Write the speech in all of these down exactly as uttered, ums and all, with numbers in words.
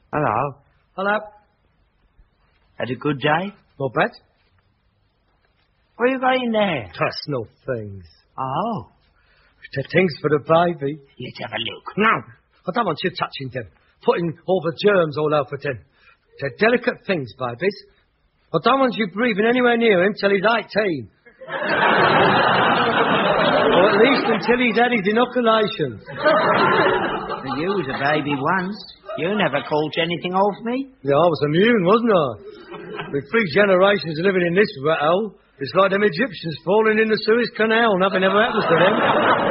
Hello. Hello. Had a good day? Not bad. What you got in there? Personal things. Oh. The things for the baby. Let's have a look. No, I don't want you touching them. Putting all the germs all over them. They're delicate things, babies. I don't want you breathing anywhere near him till he's eighteen. Or at least until he's had his inoculations. You was a baby once. You never caught anything off me. Yeah, I was immune, wasn't I? With three generations living in this rattle, it's like them Egyptians falling in the Suez Canal. Nothing ever happens to them.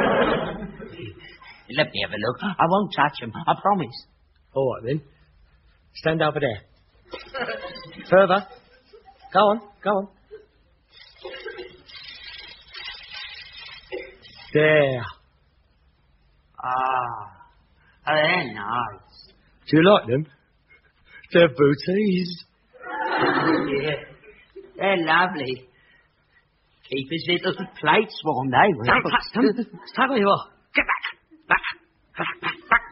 Let me have a look. I won't touch him. I promise. All right, then. Stand over there. Further. Go on, go on. There. Ah. Oh, they're nice. Do you like them? They're booties. Yeah. They're lovely. Keep his little plates warm, they will. Don't touch them. Stay where you are. Get back. Back. Back, back, back.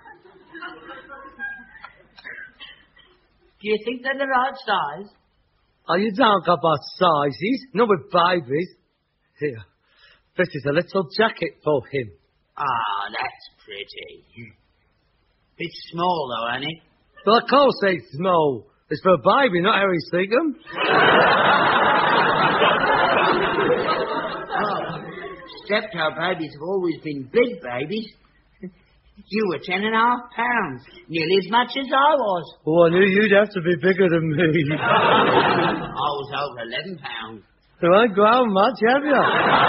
Do you think they're the right size? Oh, you don't go about sizes. Not with babies. Here. This is a little jacket for him. Ah, that's pretty. Bit small, though, ain't it? Well, of course it's small. It's for a baby, not Harry Seacombe. Oh, stepchild babies have always been big babies. You were ten and a half pounds, nearly as much as I was. Oh, I knew you'd have to be bigger than me. I was over eleven pounds. You ain't grown much, have you?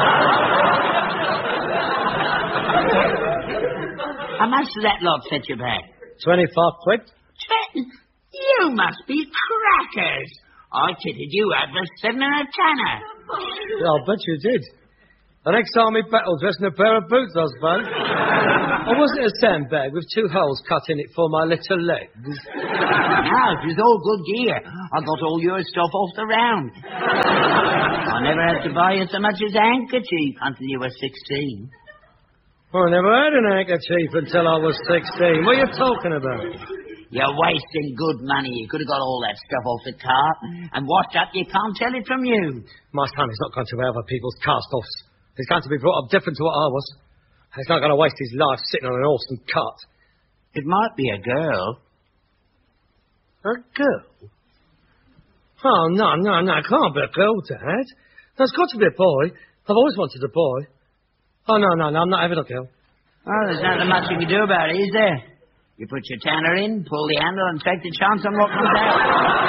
How much did that lot set you back? Twenty-five quid. Ten? You must be crackers. I kitted you out for seven and a tenner. Yeah, I'll bet you did. The next army battle dressed in a pair of boots, I suppose. Or was it a sandbag with two holes cut in it for my little legs? No, it was all good gear. I got all your stuff off the round. I never had to buy you so much as a handkerchief until you were sixteen. Well, I never had an handkerchief until I was sixteen. What are you talking about? You're wasting good money. You could have got all that stuff off the cart and washed up. You can't tell it from you. My son is not going to wear other people's cast-offs. He's going to be brought up different to what I was. He's not going to waste his life sitting on an awesome cart. It might be a girl. A girl? Oh, no, no, no. It can't be a girl, Dad. There's got to be a boy. I've always wanted a boy. Oh, no, no, no, I'm not having a girl. Oh, there's nothing much you can do about it, is there? You put your tanner in, pull the handle, and take the chance on what comes out.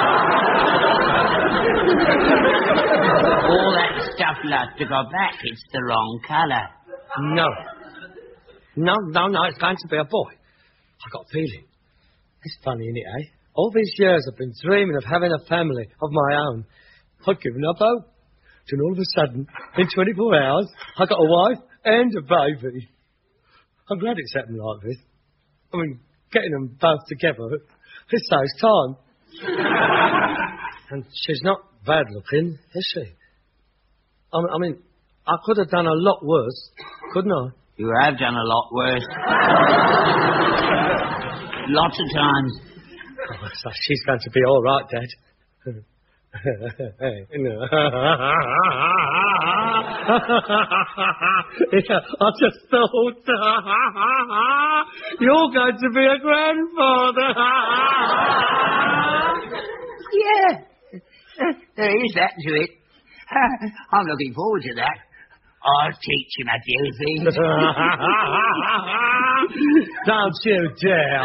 All that stuff left to go back. It's the wrong colour. No. No, no, no, it's going to be a boy. I got a feeling. It's funny, isn't it, eh? All these years I've been dreaming of having a family of my own. I've given up hope. Then all of a sudden, in twenty-four hours, I got a wife and a baby. I'm glad it's happened like this. I mean, getting them both together, it saves time. And she's not bad looking, is she? I mean, I mean, I could have done a lot worse, couldn't I? You have done a lot worse. Lots of times. Oh, so she's going to be all right, Dad. I just thought you're going to be a grandfather. Yeah, there is that to it. I'm looking forward to that. I'll teach him a few things. Don't you dare.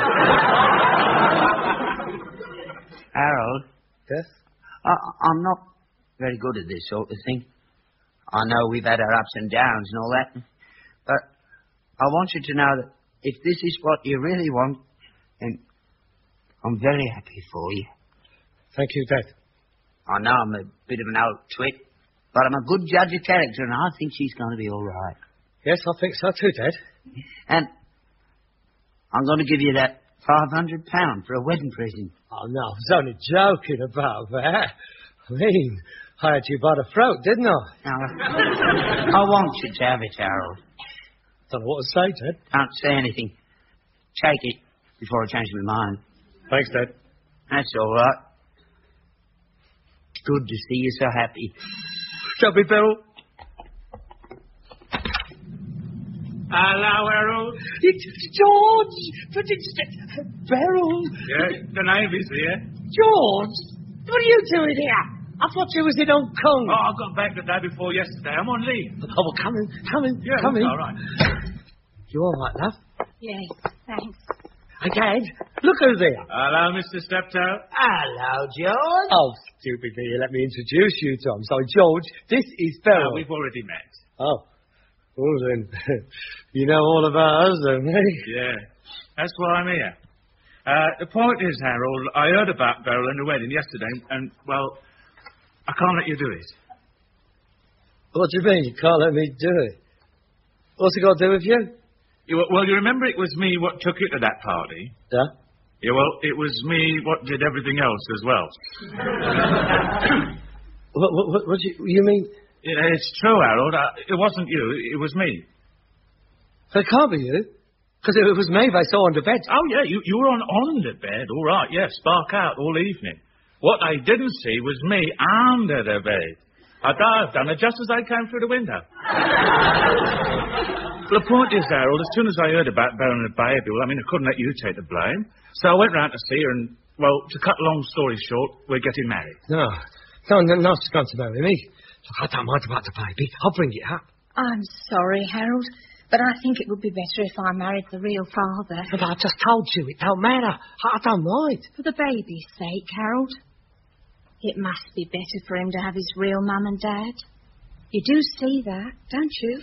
Harold? Yes? I, I'm not very good at this sort of thing. I know we've had our ups and downs and all that, but I want you to know that if this is what you really want, then I'm very happy for you. Thank you, Dad. I know I'm a bit of an old twit, but I'm a good judge of character, and I think she's going to be all right. Yes, I think so too, Dad. And I'm going to give you that five hundred pounds for a wedding present. Oh, no, I was only joking about that. I mean, I had you by the throat, didn't I? Now, I want you to have it, Harold. Don't know what to say, Dad. Can't say anything. Take it before I change my mind. Thanks, Dad. That's all right. Good to see you so happy. Shall we, Beryl? Hello, Harold. It's George! But it's... Beryl! Yeah, the Navy's here. George! What are you doing here? I thought you was in Hong Kong. Oh, I got back the day before yesterday. I'm on leave. Oh, well, come in, come in, Yeah, come in. all right. You all right, love? Yes, thanks. Hey, Dad, look who's there. Hello, Mister Steptoe. Hello, George. Oh, stupid me. Let me introduce you to him. So, George, this is Beryl. Uh, we've already met. Oh. Well, then, you know all about us, don't you? Yeah, that's why I'm here. Uh, the point is, Harold, I heard about Beryl and the wedding yesterday, and, well, I can't let you do it. What do you mean? You can't let me do it? What's it got to do with you? You, well, you remember it was me what took you to that party? Yeah? Yeah, well, it was me what did everything else as well. What, what, what, what do you, you mean? Yeah, it's true, Harold. Uh, it wasn't you. It was me. It can't be you. Because it was me they saw on the bed. Oh, yeah, you, you were on, on the bed. All right, yeah, spark out all evening. What they didn't see was me under the bed. I dived on it just as I came through the window. Well, the point is, Harold, as soon as I heard about Beryl and the baby, well, I mean, I couldn't let you take the blame. So I went round to see her and, well, to cut a long story short, we're getting married. No. No, no, no, she's going to marry me. I don't mind about the baby. I'll bring it up. I'm sorry, Harold, but I think it would be better if I married the real father. But I just told you, it don't matter. I don't mind. For the baby's sake, Harold. It must be better for him to have his real mum and dad. You do see that, don't you?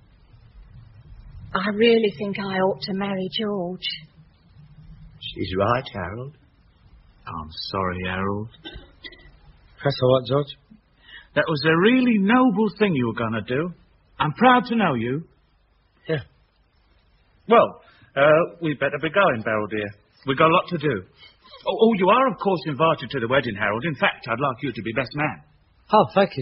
I really think I ought to marry George. She's right, Harold. I'm sorry, Harold. That's all right, George. That was a really noble thing you were going to do. I'm proud to know you. Yeah. Well, uh, we better be going, Beryl, dear. We've got a lot to do. Oh, oh, you are, of course, invited to the wedding, Harold. In fact, I'd like you to be best man. Oh, thank you.